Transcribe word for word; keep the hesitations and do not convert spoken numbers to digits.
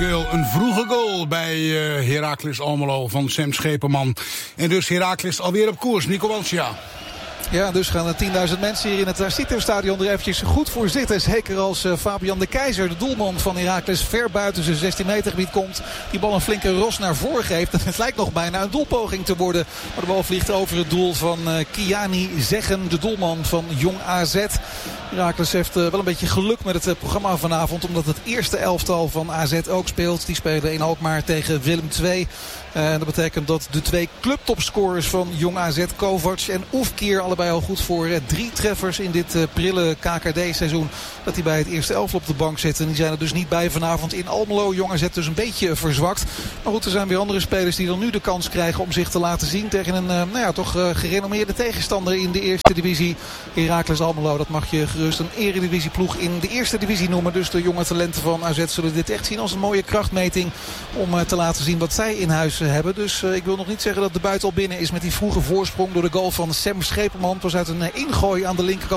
Een vroege goal bij uh, Heracles Almelo van Sam Scheperman. En dus Heracles alweer op koers. Nico Wansja. Ja, dus gaan er tienduizend mensen hier in het Cito-stadion er eventjes goed voor zitten. Zeker als uh, Fabian de Keizer, de doelman van Heracles, ver buiten zijn zestien meter gebied komt. Die bal een flinke ros naar voren geeft. En het lijkt nog bijna een doelpoging te worden. Maar de bal vliegt over het doel van uh, Kiani Zeggen, de doelman van Jong A Z. Heracles heeft uh, wel een beetje geluk met het uh, programma vanavond. Omdat het eerste elftal van A Z ook speelt. Die spelen in Alkmaar tegen Willem twee. En uh, dat betekent dat de twee clubtopscorers van Jong A Z, Kovac en Oefkier, allebei al goed voor uh, drie treffers in dit uh, prille K K D-seizoen. Dat die bij het eerste elftal op de bank zitten. Die zijn er dus niet bij vanavond in Almelo. Jong A Z dus een beetje verzwakt. Maar goed, er zijn weer andere spelers die dan nu de kans krijgen om zich te laten zien tegen een uh, nou ja, toch uh, gerenommeerde tegenstander in de eerste divisie. Heracles Almelo, dat mag je gerust een eredivisieploeg in de eerste divisie noemen. Dus de jonge talenten van A Z zullen dit echt zien als een mooie krachtmeting om uh, te laten zien wat zij in huis hebben. Dus uh, ik wil nog niet zeggen dat de buit al binnen is met die vroege voorsprong door de goal van Sam Scheperman. Het was uit een uh, ingooi aan de linkerkant